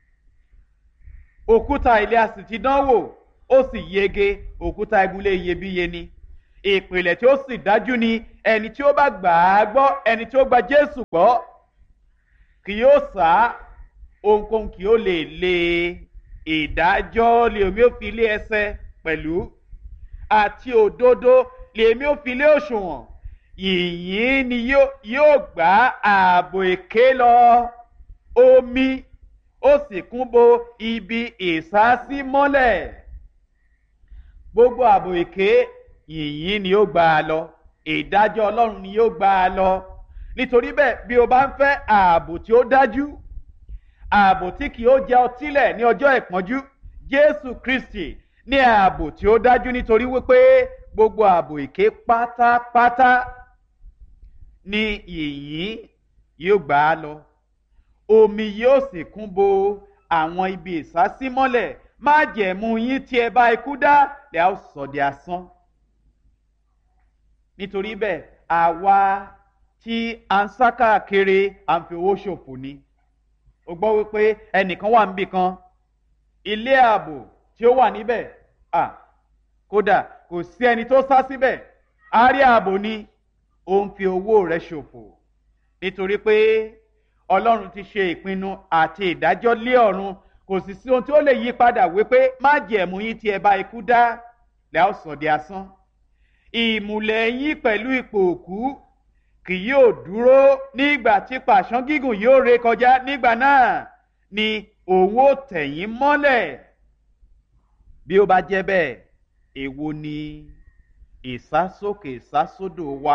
Òkúta ilé a sì ti dánwò, ó sì yege. Òkúta ìgúnlé iyebíye ni. Ìpìlẹ̀ tí ó sì dájú ni. Ẹni tí ó bá gbà á gbọ́, ẹni tí ó gba Jésù gbọ́, kì yóò sá. Ohunkóhun kì yóò lè lé. Ìdájọ́ lèmi ó fi lé ẹsẹ̀ pẹ̀lú, àti òdodo lèmi ó fi lé òṣùwọ̀n. Yìnyín ni yóò gbá ààbò èké lọ. Omi ó sì kún bo ibi ìsásí mọ́lẹ̀. Gbogbo ààbò èké, yìnyín ni yóò gbá a lọ. Ìdájọ́ Ọlọ́run ni yóò gbá a lọ. Nítorí bẹ́ẹ̀, bí o bá ń fẹ́ ààbò tí ó dájú, ààbò tí kì yóò jẹ́ ọtílẹ̀ ní ọjọ́ ìpọ́njú, Jésù Kristi ní ààbò tí ó dájú. Nítorí wípé gbogbo ààbò èké pátápátá ni yìnyín yóò gbá a lọ. Omi yóò sì kún bo àwọn ibi ìsásímọ́lẹ̀. Májẹ̀mú yín tí ẹ bá ikú dá, lè á sọ di asán. Nítorí bẹ́ẹ̀, àwa tí a ń sá káàkiri, à ń fi owó ṣòfò ni. O gbọ́ wípé ẹnìkan wà níbì kan, ilé ààbò tí ó wà níbẹ̀, kódà kò sí ẹni tó sá síbẹ̀, á rí ààbò ni. Ó ń fi owó rẹ̀ ṣòfò. Nítorí pé Ọlọ́run ti ṣe ìpinnu àti ìdájọ́ lé ọ̀run. Kò sì sí ohun tí ó lè yí padà wípé májẹ̀mú yín tí ẹ bá ikú dá, lẹ́ ó sọ di asán. Ìmùlẹ̀ yín pẹ̀lú ipò òkú kì yóò dúró. Nígbà tí pàṣán gígùn yóò ré kọjá, nígbà náà ni òun ó tẹ̀ yín mọ́lẹ̀. Bí ó bá jẹ́ bẹ́ẹ̀, èwo ni ìsásókè ìsásódò wa?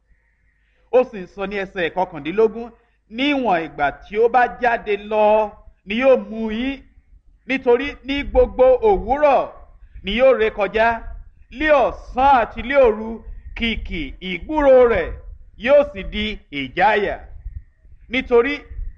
Ó sì ń sọ ní ẹsẹ̀ 19, níwọ̀n ìgbà tí ó bá jáde lọ ni yóò mú yín, nítorí ní gbogbo òwúrọ̀ ni yóò ré kọjá. Lé ọ̀sán àti lé òru, kìkì ìgbúrò rẹ̀ yóò sì di ìjáyà. Nítorí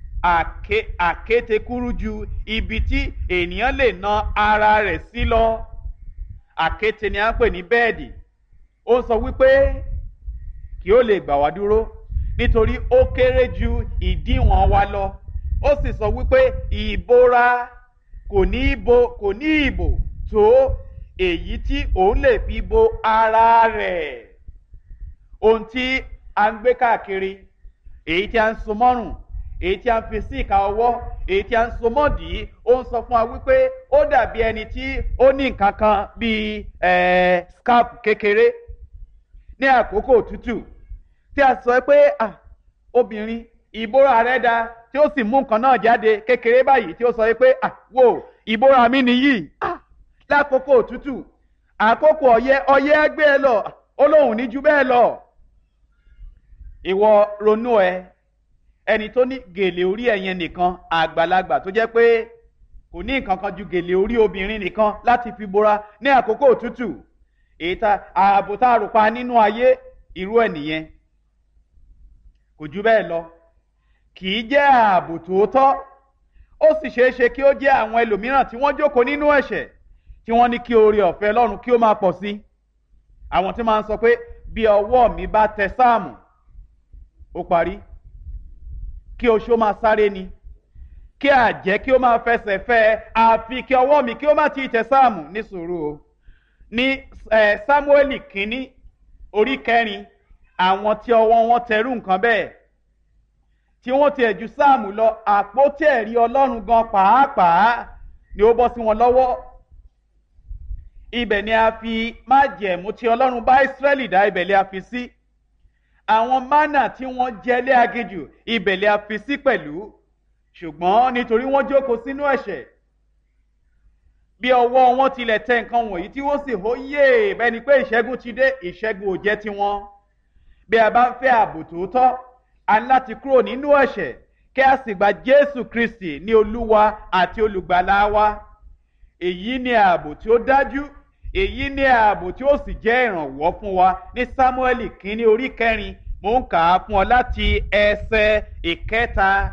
àkéte kúrú ju ibi tí ènìyàn lè na ara rẹ̀ sí lọ. Àkéte ni a ń pè ní bẹ́ẹ̀dì. Ó sọ wípé kí ó lè gbà wá dúró, nítorí ó kéré ju ìdíwọ̀n wa lọ. Ó sì sọ wípé ìbora kò ní ìbò tó èyí tí òun lè fi bo ara rẹ̀. Ohun tí a ń gbé káàkiri, èyí tí a ń so mọ́rùn, èyí tí a ń fi sí ìka ọwọ́, èyí tí a ń so mọ́dì, ó ń sọ fún wa wípé ó dàbí ẹni tí ó ní nǹkan kan bíi scarf kékeré ní àkókò òtútù, tí a sọ pé obìnrin ìbora rẹ̀ dá, tí ó sì mú nǹkan náà jáde kékeré báyìí, tí ó sọ pé wò ìbora mi nìyí. Lákòókò òtútù, àkókò ọyẹ́ ẹgbẹ́ ẹ lọ, ó lóhùn ní ju bẹ́ẹ̀ lọ. Ìwọ ronú ẹni tó ní gèlè orí ẹ̀yẹn nìkan, àgbàlagbà tó jẹ́ pé kò ní nǹkan kan ju gèlè orí obìnrin nìkan láti fi bora ní àkókò òtútù. Ààbò tá a rò pa nínú ayé, irú ẹ̀ nìyẹn, kò ju bẹ́ẹ̀ lọ. Kì í jẹ́ ààbò tòótọ́. ó sì ṣeé ṣe kí ó jẹ́ àwọn ẹlòmíràn tí wọ́n jókòó nínú ẹ̀ṣẹ̀ tí wọ́n ní kí oore ọ̀fẹ́ Ọlọ́run kí ó máa pọ̀ sí. Àwọn tí máa ń sọ pé bí ọwọ́ mi bá tẹ sáàmù ó parí, kí oṣó máa sáré ni, kí àjẹ́ kí ó máa fẹsẹ̀ fẹ́, àfi kí ọwọ́ mi kí ó má ti tẹ sáàmù. Ní sùúrù o. Ní Sámúẹ́lì kínní orí 4, àwọn tí ọwọ́ wọn tẹrú nǹkan bẹ́ẹ̀ tí wọ́n ti ẹ̀jú sáàmù lọ, àpótí ẹ̀rí Ọlọ́run gan pàápàá ni ó bọ́ sí wọn lọ́wọ́. Ibẹ̀ ni a fi májẹ̀mú tí Ọlọ́run bá Ísírẹ́lì dá, ibẹ̀ lè a fi sí. Àwọn mánà tí wọ́n jẹ lé aginjù, ibẹ̀ lè a fi sí pẹ̀lú. Ṣùgbọ́n nítorí wọ́n jókòó sínú ẹ̀ṣẹ̀, bí ọwọ́ wọn tilẹ̀ tẹ nǹkan wọ̀nyí tí wọ́n sì hó yé bẹ́ẹ̀ ni pé ìṣẹ́gun ti dé, ìṣẹ́gun ò jẹ́ tiwọn. Bí a bá ń fẹ́ ààbò tòótọ́, a ní láti kúrò nínú ẹ̀ṣẹ̀ kí a sì gba Jésù Kristi ní Olúwa àti Olùgbàlà wa. Èyí ni ààbò tí ó dájú, èyí ni ààbò tí ó sì jẹ́ ìrànwọ́ fún wa. Ní Sámúẹ́lì kínní orí 4, mò ń kà á fún ọ láti ẹsẹ̀ 1.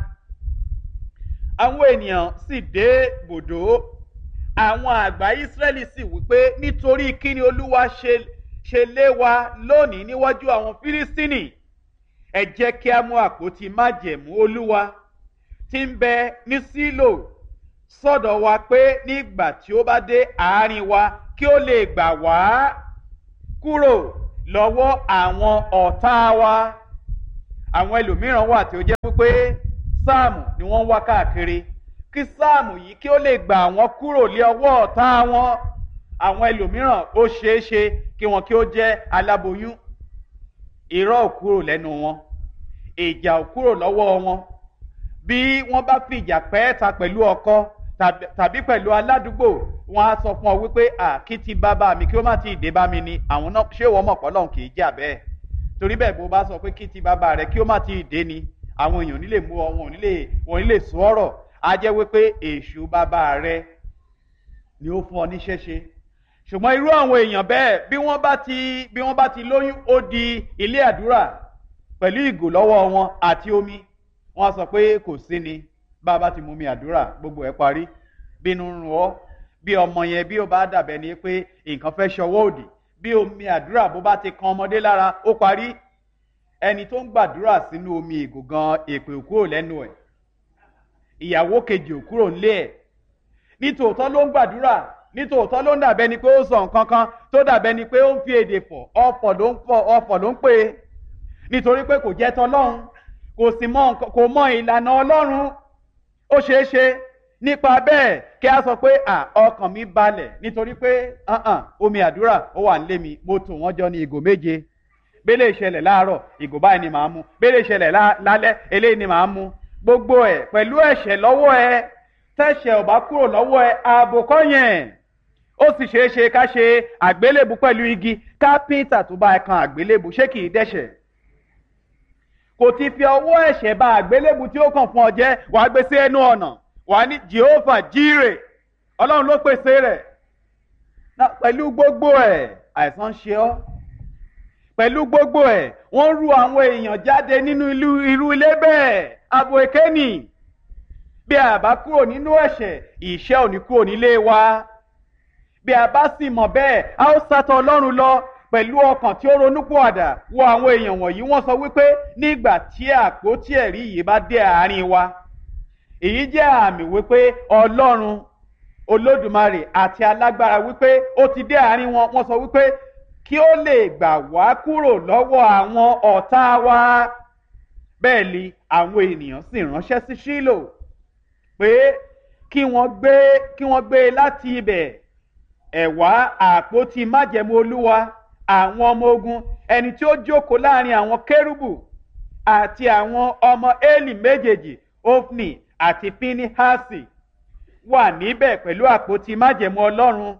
Àwọn ènìyàn sì dé bòdó, àwọn àgbà Ísírẹ́lì sì wí pé nítorí kí ni Olúwa ṣe lé wa lónìí níwájú àwọn Fílístínì? Ẹ jẹ́ kí a mú àpótí májẹ̀mú Olúwa tí ń bẹ ní Sílò sọ́dọ̀ wa, pé nígbà tí ó bá dé àárín wa kí ó lè gbà wá kúrò lọ́wọ́ àwọn ọ̀tá wa. Àwọn ẹlòmíràn wà tí ó jẹ́ wípé sáàmù ni wọ́n wá káàkiri, kí sáàmù yìí kí ó lè gbà wọ́n kúrò lé ọwọ́ ọ̀tá wọn. Àwọn ẹlòmíràn ó ṣeé ṣe kí wọn kí ó jẹ́ aláboyún, irọ́ ò kúrò lẹ́nu wọn, ìjà ò kúrò lọ́wọ́ wọn. Bí wọ́n bá fi ìjà pẹ́ẹ́ta pẹ̀lú ọkọ tàbí pẹ̀lú aládùúgbò, wọ́n á sọ fún ọ wípé kí ti bàbá mi kí ó má ti dé bá mi ni. Àwọn náà ṣé wọ́n mọ̀ pọ́lọ́n kì í jà bẹ́ẹ̀? Torí bẹ́ẹ̀ bó bá sọ pé kí ti bàbá rẹ kí ó má ti dé ni, àwọn èèyàn nílè mú ọ, wọn ò nílè sọ ọ̀rọ̀. Á jẹ́ wípé èṣù bàbá rẹ ni ó fún ọ níṣẹ́ ṣe. Ṣùgbọ́n irú àwọn èèyàn bẹ́ẹ̀ bí wọ́n bá ti lóyún, ó di ilé àdúrà pẹ̀lú ìgò lọ́wọ́ wọn àti omi. Wọ́n sọ pé kò sí ni, bá a bá ti mú mi àdúrà gbogbo ẹ̀ parí. Bínú ń rún ọ, bí ọmọ yẹn bí ó bá dàbẹ́ ni pé nǹkan fẹ́ ṣọwọ́ òdì, bí omi àdúrà bó bá ti kan ọmọdé lára ó parí. Ẹni tó ń gbàdúrà sínú omi ìgò gan, èpè ò kúrò lẹ́nu ẹ̀, ìyàwó kejì ò kúrò nílé ẹ̀. Nítòótọ́ ló ń gbàdúrà, nítòótọ́ ló ń dàbẹ́ ni pé ó sọ nǹkan kan tó dàbẹ́ ni pé ó ń fi èdè fọ̀, ọ̀fọ̀ ló ń pè é, nítorí pé kò jẹ́ tọlọ́run, kò mọ ìlànà Ọlọ́run. Ó ṣeé ṣe nípa bẹ́ẹ̀ kí a sọ pé ọkàn mi balẹ̀ nítorí pé omi àdúrà ó wà nílé mi, mo tò wọ́n jọ ní ìgò 7. Bẹ́lẹ̀ ìṣẹ̀lẹ̀ láàárọ̀ ìgò báyìí ni màá mu, bẹ́lẹ̀ ìṣẹ̀lẹ̀ lálẹ́ eléyìí ni màá mu. Gbogbo ẹ̀ pẹ̀lú ẹ̀ṣẹ̀ lọ́wọ́ ẹ, tẹ́ṣẹ̀ ò bá kúrò lọ́wọ́ ẹ, ààbò kọ́ yẹn. Ó sì ṣeé ṣe ká ṣe àgbélébù pẹ̀lú igi, kápẹ́ńtà tó bá ẹ kan àgbélébù ṣé kì í dẹ́ṣẹ̀? Kò ti fi ọwọ́ ẹ̀ṣẹ̀ bà àgbélébù tí ó kàn fún ọ jẹ́, wàá gbé sí ẹnu ọ̀nà, wàá ní Jèhófà Jírè, Ọlọ́run ló pèsè rẹ̀. Pẹ̀lú gbogbo ẹ̀ àìsàn ń ṣe ọ́, pẹ̀lú gbogbo ẹ̀ wọ́n rú àwọn èèyàn jáde nínú irú ilé bẹ́ẹ̀. Ààbò èké nì. Bí a bá kúrò nínú ẹ̀ṣẹ̀, ìṣẹ́ ò ní kúrò nílé wa. Bí a bá sì mọ̀ bẹ́ẹ̀, a ó sátọ̀ Ọlọ́run lọ pẹ̀lú ọkàn tí ó ronúpìwàdà. Wo àwọn èèyàn wọ̀nyí, wọ́n sọ wípé nígbà tí àpótí ẹ̀rí yìí bá dé àárín wa, èyí jẹ́ àmì wípé Ọlọ́run Olódùmarè àti alágbára wípé ó ti dé àárín wọn. Wọ́n sọ wípé kí ó lè gbà wá kúrò lọ́wọ́ àwọn ọ̀tá wa. Bẹ́ẹ̀ ni àwọn ènìyàn sì ránṣẹ́ sí Ṣílò pé kí wọ́n gbé láti ibẹ̀ ẹ̀wá àpótí májẹ̀mú Olúwa àwọn ọmọ ogun, ẹni tí ó jókòó láàrin àwọn kérúbù àti àwọn ọmọ Élì méjèèjì, Ofni àti Pínihásì, wà níbẹ̀ pẹ̀lú àpótí májẹ̀mú Ọlọ́run.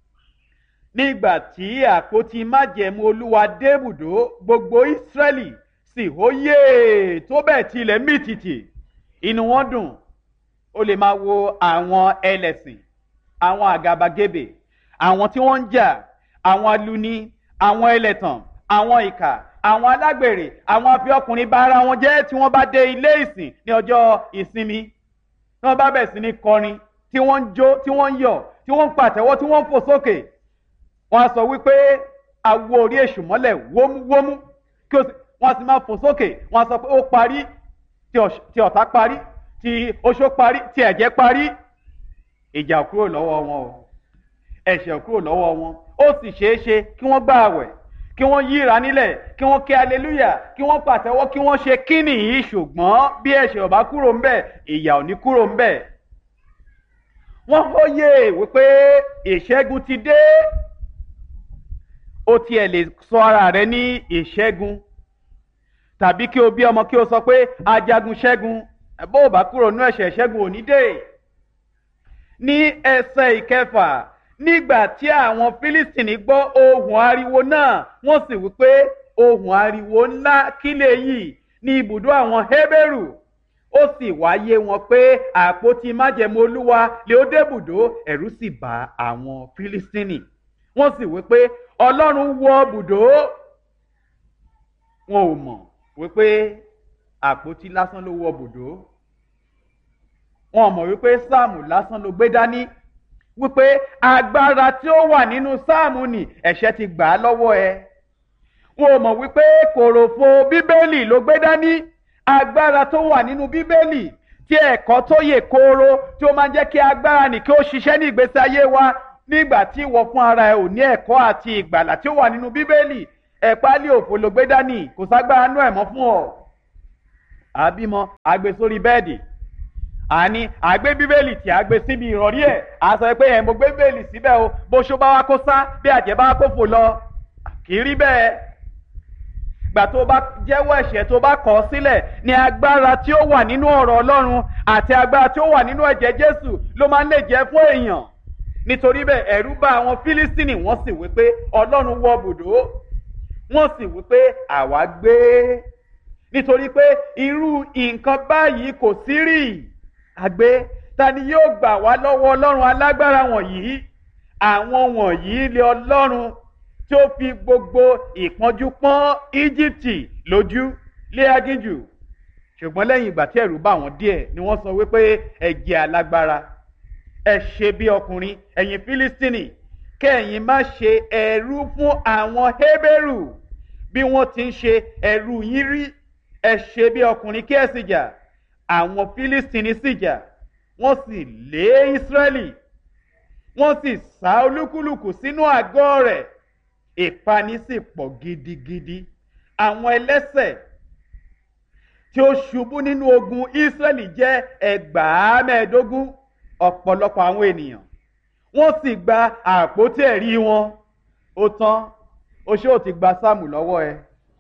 Nígbà tí àpótí májẹ̀mú Olúwa dé ibùdó, gbogbo Ísírẹ́lì sì hóyè tó bẹ́ẹ̀ tí ilẹ̀ mì tìtì, inú wọn dùn. O lè máa wo àwọn ẹlẹ́sìn, àwọn àgàbàgebè, àwọn tí wọ́n ń jà, àwọn aluni, àwọn ẹlẹ́tàn, àwọn ìkà, àwọn alágbèrè, àwọn afi ọkùnrin bá ara wọn jẹ́ tí wọ́n bá dé ilé ìsìn ní ọjọ́ ìsinmi. tí wọ́n bá bẹ̀ sí ní kọrin tí wọ́n ń jó tí wọ́n ń yọ̀ tí wọ́n ń pàtẹ́wọ́ tí wọ́n ń fò sókè wọ́n á sọ wípé awo orí èṣù mọ́lẹ̀ wómúwómú kí wọ́n sì máa fò sókè wọ́n á sọ pé ó parí tí ọ̀tá parí tí oṣó parí tí ẹ̀jẹ̀ parí. Ìjà ò kúrò lọ́wọ́ wọn o, ẹ̀ṣẹ̀ ò kúrò lọ́wọ́ wọn. Ó sì ṣeé ṣe kí wọ́n gbà àwẹ̀, kí wọ́n yíra nílẹ̀, kí wọ́n ké aleluya, kí wọ́n pàtẹ́wọ́, kí wọ́n ṣe kíni yìí, ṣùgbọ́n bí ẹ̀ṣẹ̀ ò bá kúrò ńbẹ̀, ìyà ò ní kúrò ńbẹ̀. Wọ́n hóye wípé ìṣẹ́gun ti dé. Ó tiẹ̀ lè sọ ara rẹ ní ìṣẹ́gun, tàbí kí o bí ọmọ kí o sọ pé ajagun ṣẹ́gun. Bó o bá kúrò nínú ẹ̀ṣẹ̀, ìṣẹ́gun ò ní dé. Ní ẹsẹ̀ ìkẹfà, nígbà tí àwọn Fílístìnì gbọ́ ohùn ariwo náà, wọ́n sì wípé ohùn ariwo ńlá kílẹ̀ yìí ní ibùdó àwọn Hébérù. Ó sì wáyé wọn pé àpótí májẹ̀mú Olúwa lé ó débùdó, ẹ̀rù sì bá àwọn Fílístìnì. Wọ́n sì wípé Ọlọ́run wọ bùdó. Wọn ò mọ̀ wípé àpótí lásán ló wọ bùdó. Wọn mọ̀ wípé sáàmù lásán ló gbé dání, wípé agbára tí ó wà nínú sáàmù ni ẹ̀ṣẹ̀ ti gbà á lọ́wọ́ ẹ. Wọn mọ̀ wípé kòròfo bíbélì ló gbé dání, agbára tó wà nínú bíbélì tí ẹ̀kọ́ tó yè kooro tí ó máa ń jẹ́ kí agbára nì kí ó ṣiṣẹ́ ní ìgbésí ayé wa. Nígbà tí ìwọ fún ara ẹ ò ní ẹ̀kọ́ àti ìgbàlà tí ó wà nínú bíbélì, ẹ̀pálí òfò ló gbé dání, kò ságbára nú ẹ̀ mọ́ fún ọ. Àbímọ àgbè sórí bẹ́ẹ̀dì, àní àgbé bíbélì tí a gbé síbi ìrọ̀rí ẹ̀, a sọ pé mo gbé bíbélì síbẹ̀ o, bó ṣó bá wá kó sá, bí àjẹ́ bá wá kó fò lọ. Kì í rí bẹ́ẹ̀. Gbà tó bá jẹ́wọ́ ẹ̀ṣẹ̀ tó bá kọ̀ ọ́ sílẹ̀ ni agbára tí ó wà nínú ọ̀rọ̀ Ọlọ́run àti agbára tí ó wà nínú ẹ̀jẹ̀ Jésù ló máa ń lè jẹ́ fún èèyàn. Nítorí bẹ́ẹ̀ ẹ̀rù bá àwọn Fílístìnì, wọ́n sì wípé Ọlọ́run wọ bùdó. Wọ́n sì wípé àwa gbé. Nítorí pé irú nǹkan báyìí kò sí rí. Àgbé, ta ni yóò gbà wá lọ́wọ́ Ọlọ́run alágbára wọ̀nyí? Àwọn wọ̀nyí lé Ọlọ́run tí ó fi gbogbo ìpọ́njú pọ́n Íjíbítì lójú lé aginjù. Ṣùgbọ́n lẹ́yìn ìgbà tí ẹ̀rù bá wọn díẹ̀ ni wọ́n sọ wípé ẹ jẹ́ alágbára, ẹ ṣe bí ọkùnrin, ẹ̀yin Fílístìnì, kẹ́yìn má ṣe ẹrú fún àwọn Hébérù bí wọ́n ti ń ṣe ẹrú yín rí. Ẹ ṣe bí ọkùnrin kí ẹ sì jà. Àwọn Fílístìnì sì jà, wọ́n sì lé Ísírẹ́lì, wọ́n sì sá olúkúlùkù sínú àgọ́ rẹ̀. Ìpani sì pọ̀ gidigidi. Àwọn ẹlẹ́ṣẹ̀ tí ó ṣubú nínú ogun Ísírẹ́lì jẹ́ 15,000. Ọ̀pọ̀lọpọ̀ àwọn ènìyàn wọ́n sì gba àpótí ẹ̀rí wọn. Ó tán, oṣó ò ti gba sáàmù lọ́wọ́ ẹ,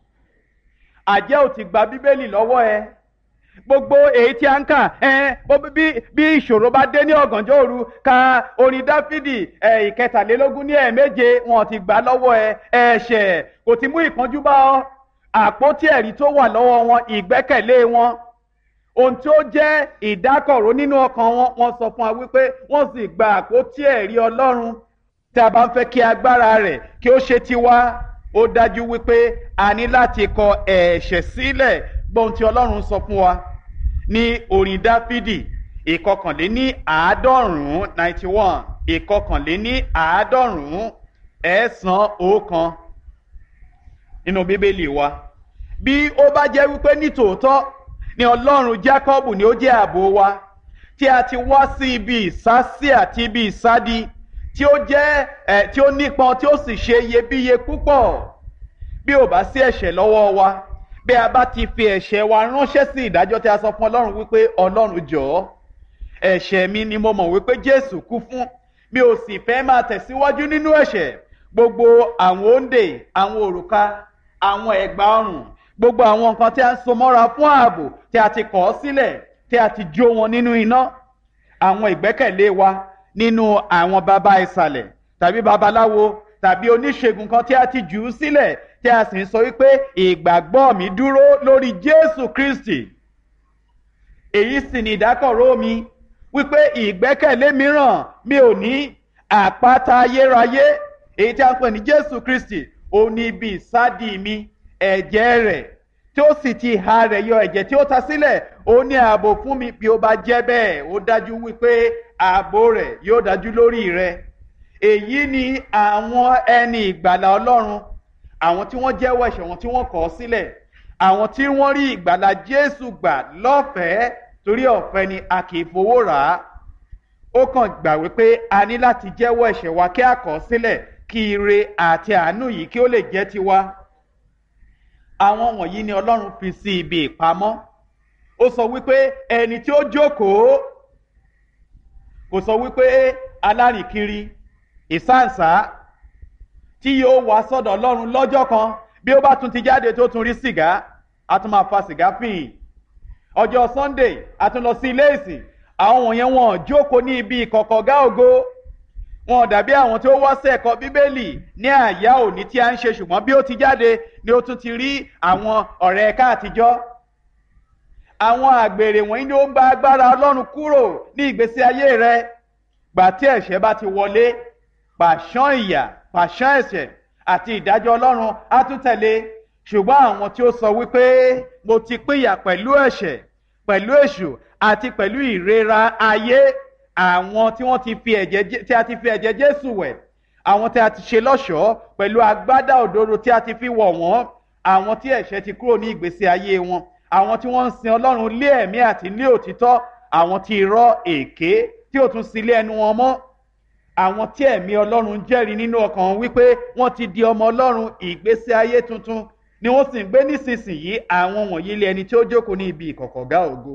àjẹ́ ò ti gba bíbélì lọ́wọ́ ẹ. Gbogbo èyí tí a ń kà bí ìṣòro bá dé ní ọ̀gànjọ́ òru, ka orin Dáfídì 43 ní 7, wọn ti gbà lọ́wọ́ ẹ. Ẹ̀ṣẹ̀ kò ti mú ìpọ́njú bá ọ. Àpótí ẹ̀rí tó wà lọ́wọ́ wọn, ìgbẹ́kẹ̀lé wọn, ohun tí ó jẹ́ ìdákọ̀ró nínú ọkàn wọn, wọ́n sọ fún wa wípé wọ́n sì gba àpótí ẹ̀rí Ọlọ́run. Tí a bá ń fẹ́ kí agbára rẹ̀ kí ó ṣe tiwa, ó dájú wípé a ní láti kọ ẹ̀ṣẹ̀ sílẹ̀. Gbọ́n tí Ọlọ́run sọ fún wa ní orin Dáfídì 91, 91 1 nínú Bíbélì wa. Bí ó bá jẹ́ wípé nítòótọ́ ni Ọlọ́run Jákọ́bù ni ó jẹ́ ààbò wa, tí a ti wá sí ibi ìsásí àti ibi ìsádi tí ó jẹ́ tí ó nípọn tí ó sì ṣe iyebíye púpọ̀. Bí ò bá sí ẹ̀ṣẹ̀ lọ́wọ́ wa, bí a bá ti fi ẹ̀ṣẹ̀ wa ránṣẹ́ sí ìdájọ́ tí a sọ fún Ọlọ́run wípé Ọlọ́run jọ̀ọ́, ẹ̀ṣẹ̀ mi ni mo mọ̀ wípé Jésù kú fún, mi ò sì fẹ́ máa tẹ̀síwájú nínú ẹ̀ṣẹ̀. Gbogbo àwọn òǹdè, àwọn òrùka, àwọn ẹ̀gbà ọrùn, gbogbo àwọn nǹkan tí a ń so mọ́ra fún ààbò tí a ti kọ̀ sílẹ̀, tí a ti jó wọn nínú iná. Àwọn ìgbẹ́kẹ̀lé wa nínú àwọn baba ìsàlẹ̀ tàbí babaláwo tàbí oníṣègùn kan tí a ti jù ú sílẹ̀, tí a sì ń sọ wípé ìgbàgbọ́ mi dúró lórí Jésù Kristi. Èyí sì ni ìdákọ̀ró mi, wípé ìgbẹ́kẹ̀lé mìíràn mi ò ní. Àpáta ayérayé èyí tí a ń pè ní Jésù Kristi, ó ní ibi ìsádi mi. Ẹ̀jẹ̀ rẹ̀ tí ó sì ti ìhà rẹ̀ yọ ẹ̀jẹ̀ tí ó ta sílẹ̀, ó ní ààbò fún mi. Bí ó bá jẹ́ bẹ́ẹ̀, ó dájú wípé ààbò rẹ̀ yóò dájú lórí rẹ̀. Èyí ni àwọn ẹni ìgbàlà Ọlọ́run, àwọn tí wọ́n jẹ́wọ́ ẹ̀ṣẹ̀ wọn tí wọ́n kọ̀ ọ́ sílẹ̀, àwọn tí wọ́n rí ìgbàlà Jésù gbà lọ́fẹ̀ẹ́, torí ọ̀fẹ́ ni a kì í fowó rà á. Ó kàn gbà wípé a ní láti jẹ́wọ́ ẹ̀ṣẹ̀ wa kí a kọ̀ ọ́ sílẹ̀, kí ire àti àánú yìí kí ó lè jẹ́ tiwa. Àwọn wọ̀nyí ni Ọlọ́run fi sí ibi ìpamọ́. Ó sọ wípé ẹni tí ó jókòó, kò sọ wípé alárìnkiri ìsáǹsá tí yóò wá sọ́dọ̀ Ọlọ́run lọ́jọ́ kan, bí ó bá tún ti jáde tó tún rí sìgá, a tún máa fa sìgá fìhìn. Ọjọ́ Sunday a tún lọ sí ilé ìsìn, àwọn wọ̀nyẹn wọn jókòó ní ibi ìkọ̀kọ̀gá ògo. Wọn dàbí àwọn tí ó wá sí ẹ̀kọ́ Bíbélì ní àyá òní tí a ń ṣe, ṣùgbọ́n bí ó ti jáde ni ó tún ti rí àwọn ọ̀rẹ́ ẹ̀ka àtijọ́. Àwọn àgbèrè wọ̀nyí ni ó ń bá agbára Ọlọ́run kúrò ní ìgbésí ayé rẹ. Gbà tí ẹ̀ṣẹ̀ bá ti wọlé, pàṣán ìyà, pàṣán ẹ̀ṣẹ̀ àti ìdájọ́ Ọlọ́run á tún tẹ̀lé. Ṣùgbọ́n àwọn tí ó sọ wípé mo ti pínyà pẹ̀lú ẹ̀ṣẹ̀, pẹ̀lú èṣù àti pẹ̀lú ìrera ayé, àwọn tí wọ́n ti fi ẹ̀jẹ̀ tí a ti fi ẹ̀jẹ̀ Jésù wẹ̀, àwọn tí a ti ṣe lọ́ṣọ̀ọ́ pẹ̀lú agbádá òdodo tí a ti fi wọ̀ wọ́n, àwọn tí ẹ̀ṣẹ̀ ti kúrò ní ìgbésí ayé wọn, àwọn tí wọ́n ń sin Ọlọ́run lé ẹ̀mí àti lé òtítọ́, àwọn tí irọ́ èké tí ò tún sí lé ẹnu wọn mọ́, àwọn tí ẹ̀mí Ọlọ́run jẹ́rìí nínú ọkàn wọn wípé wọ́n ti di ọmọ Ọlọ́run, ìgbésí ayé tuntun ni wọ́n sì ń gbé nísinsìnyí. Àwọn wọ̀nyí lé ẹni tí ó jókòó ní ibi ìkọ̀kọ̀gá ògo.